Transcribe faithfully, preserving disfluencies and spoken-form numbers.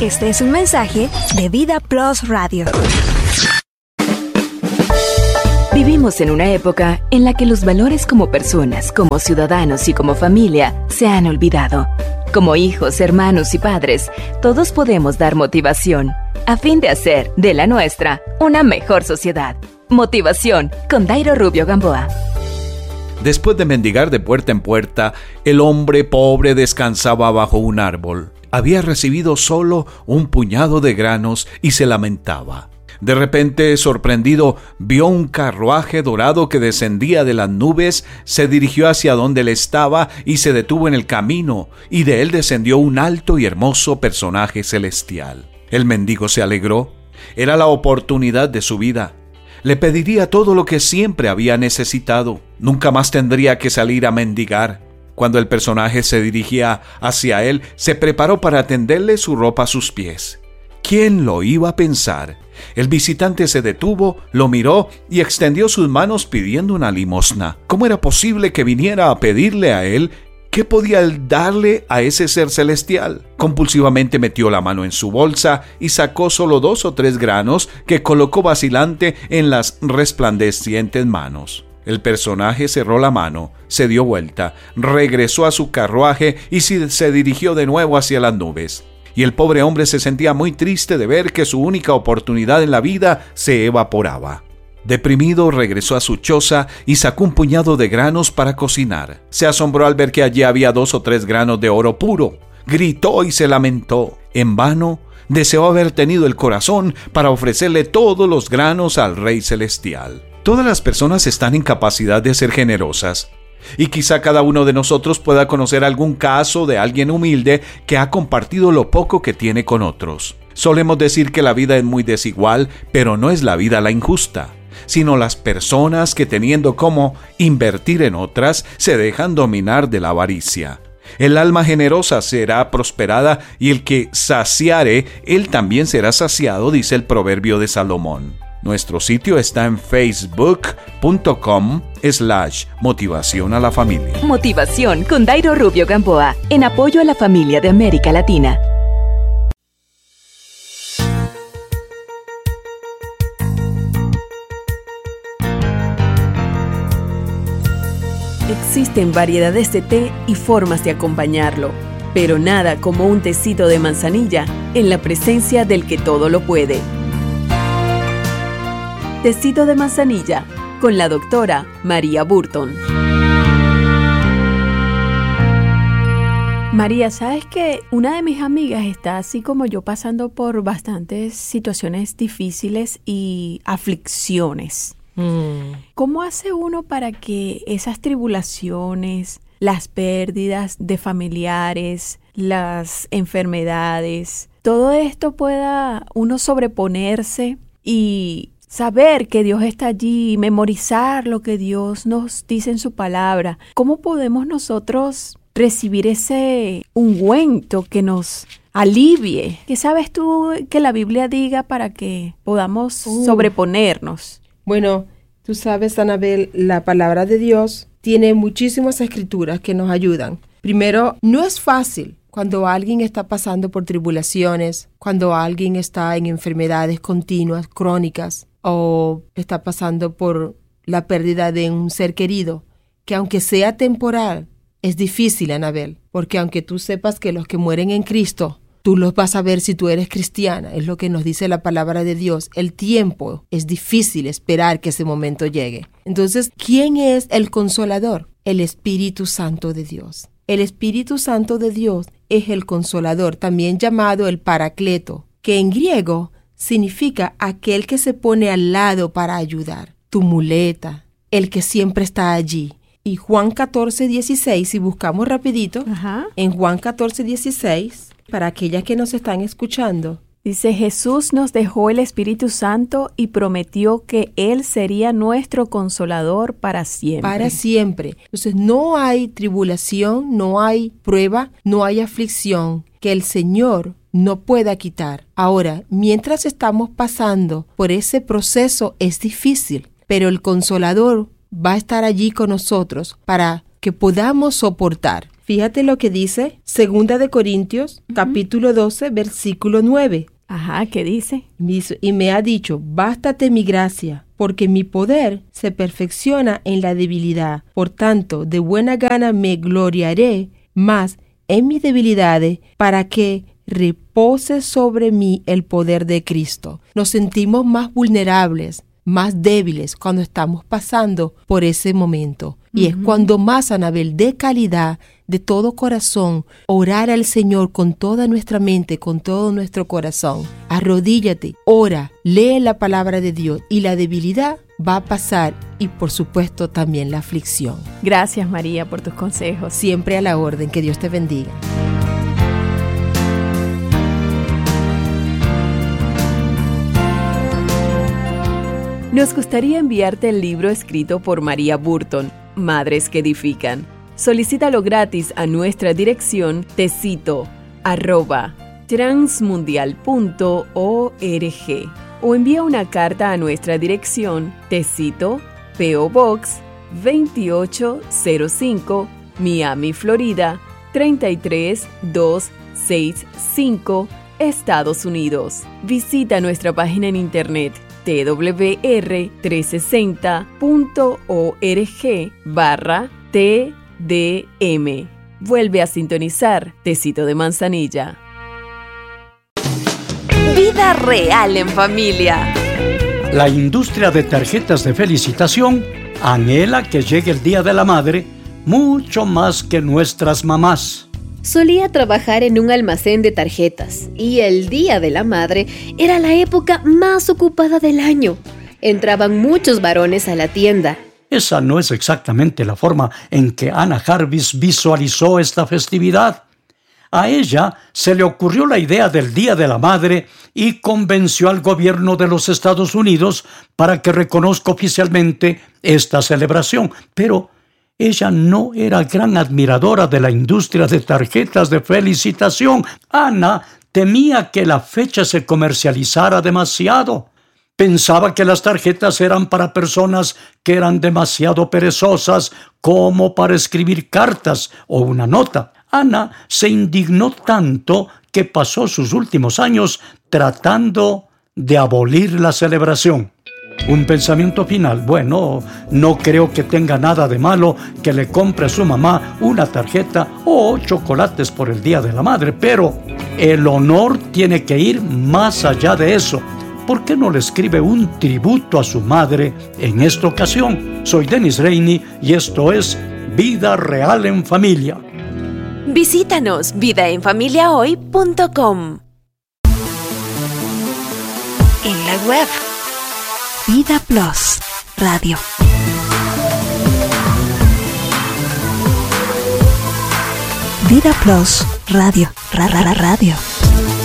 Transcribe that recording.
Este es un mensaje de Vida Plus Radio. Vivimos en una época en la que los valores como personas, como ciudadanos y como familia se han olvidado. Como hijos, hermanos y padres, todos podemos dar motivación a fin de hacer de la nuestra una mejor sociedad. Motivación con Dairo Rubio Gamboa. Después de mendigar de puerta en puerta, el hombre pobre descansaba bajo un árbol. Había recibido solo un puñado de granos y se lamentaba. De repente, sorprendido, vio un carruaje dorado que descendía de las nubes, se dirigió hacia donde él estaba y se detuvo en el camino, y de él descendió un alto y hermoso personaje celestial. El mendigo se alegró. Era la oportunidad de su vida. Le pediría todo lo que siempre había necesitado. Nunca más tendría que salir a mendigar. Cuando el personaje se dirigía hacia él, se preparó para tenderle su ropa a sus pies. ¿Quién lo iba a pensar? El visitante se detuvo, lo miró y extendió sus manos pidiendo una limosna. ¿Cómo era posible que viniera a pedirle a él? ¿Qué podía él darle a ese ser celestial? Compulsivamente metió la mano en su bolsa y sacó solo dos o tres granos que colocó vacilante en las resplandecientes manos. El personaje cerró la mano, se dio vuelta, regresó a su carruaje y se dirigió de nuevo hacia las nubes. Y el pobre hombre se sentía muy triste de ver que su única oportunidad en la vida se evaporaba. Deprimido, regresó a su choza y sacó un puñado de granos para cocinar. Se asombró al ver que allí había dos o tres granos de oro puro. Gritó y se lamentó. En vano, deseó haber tenido el corazón para ofrecerle todos los granos al Rey Celestial. Todas las personas están en capacidad de ser generosas. Y quizá cada uno de nosotros pueda conocer algún caso de alguien humilde que ha compartido lo poco que tiene con otros. Solemos decir que la vida es muy desigual, pero no es la vida la injusta, sino las personas que, teniendo cómo invertir en otras, se dejan dominar de la avaricia. El alma generosa será prosperada y el que saciare, él también será saciado, dice el proverbio de Salomón. Nuestro sitio está en facebook.com slash motivación a la familia. Motivación con Dairo Rubio Gamboa, en apoyo a la familia de América Latina. Existen variedades de té y formas de acompañarlo, pero nada como un tecito de manzanilla en la presencia del que todo lo puede. Tecito de manzanilla con la doctora María Burton. María, ¿sabes que una de mis amigas está así como yo pasando por bastantes situaciones difíciles y aflicciones? Mm. ¿Cómo hace uno para que esas tribulaciones, las pérdidas de familiares, las enfermedades, todo esto pueda uno sobreponerse y saber que Dios está allí, memorizar lo que Dios nos dice en su palabra? ¿Cómo podemos nosotros recibir ese ungüento que nos alivie? ¿Qué sabes tú que la Biblia diga para que podamos uh. sobreponernos? Bueno, tú sabes, Anabel, la palabra de Dios tiene muchísimas escrituras que nos ayudan. Primero, no es fácil cuando alguien está pasando por tribulaciones, cuando alguien está en enfermedades continuas, crónicas, o está pasando por la pérdida de un ser querido, que aunque sea temporal, es difícil, Anabel, porque aunque tú sepas que los que mueren en Cristo, tú los vas a ver si tú eres cristiana, es lo que nos dice la palabra de Dios. El tiempo es difícil esperar que ese momento llegue. Entonces, ¿quién es el consolador? El Espíritu Santo de Dios. El Espíritu Santo de Dios es el consolador, también llamado el Paracleto, que en griego significa aquel que se pone al lado para ayudar, tu muleta, el que siempre está allí. Y Juan catorce dieciséis, si buscamos rapidito, Ajá. en Juan catorce dieciséis, para aquellas que nos están escuchando, dice: Jesús nos dejó el Espíritu Santo y prometió que Él sería nuestro consolador para siempre. Para siempre. Entonces no hay tribulación, no hay prueba, no hay aflicción que el Señor no pueda quitar. Ahora, mientras estamos pasando por ese proceso es difícil, pero el Consolador va a estar allí con nosotros para que podamos soportar. Fíjate lo que dice Segunda de Corintios, uh-huh. capítulo doce, versículo nueve. Ajá, ¿qué dice? Y me ha dicho, bástate mi gracia, porque mi poder se perfecciona en la debilidad. Por tanto, de buena gana me gloriaré más en mis debilidades, para que repose sobre mí el poder de Cristo. Nos sentimos más vulnerables, más débiles cuando estamos pasando por ese momento. Y uh-huh. es cuando más, Anabel, de calidad, de todo corazón, orar al Señor con toda nuestra mente, con todo nuestro corazón. Arrodíllate, ora, lee la palabra de Dios y la debilidad va a pasar y por supuesto también la aflicción. Gracias, María, por tus consejos. Siempre a la orden. Que Dios te bendiga. Nos gustaría enviarte el libro escrito por María Burton, Madres que Edifican. Solicítalo gratis a nuestra dirección tecito arroba transmundial punto org o envía una carta a nuestra dirección Tecito, P O Box veintiocho cero cinco, Miami, Florida treinta y tres mil doscientos sesenta y cinco, Estados Unidos. Visita nuestra página en internet t w r trescientos sesenta punto org barra t D M. Vuelve a sintonizar Tecito de Manzanilla. Vida real en familia. La industria de tarjetas de felicitación anhela que llegue el Día de la Madre mucho más que nuestras mamás. Solía trabajar en un almacén de tarjetas y el Día de la Madre era la época más ocupada del año. Entraban muchos varones a la tienda. Esa no es exactamente la forma en que Anna Jarvis visualizó esta festividad. A ella se le ocurrió la idea del Día de la Madre y convenció al gobierno de los Estados Unidos para que reconozca oficialmente esta celebración. Pero ella no era gran admiradora de la industria de tarjetas de felicitación. Ana temía que la fecha se comercializara demasiado. Pensaba que las tarjetas eran para personas que eran demasiado perezosas como para escribir cartas o una nota. Ana se indignó tanto que pasó sus últimos años tratando de abolir la celebración. Un pensamiento final. Bueno, no creo que tenga nada de malo que le compre a su mamá una tarjeta o chocolates por el Día de la Madre, pero el honor tiene que ir más allá de eso. ¿Por qué no le escribe un tributo a su madre en esta ocasión? Soy Dennis Rainey y esto es Vida Real en Familia. Visítanos vida en familia hoy punto com. En la web Vida Plus Radio. Vida Plus Radio. Ra, ra, ra, radio.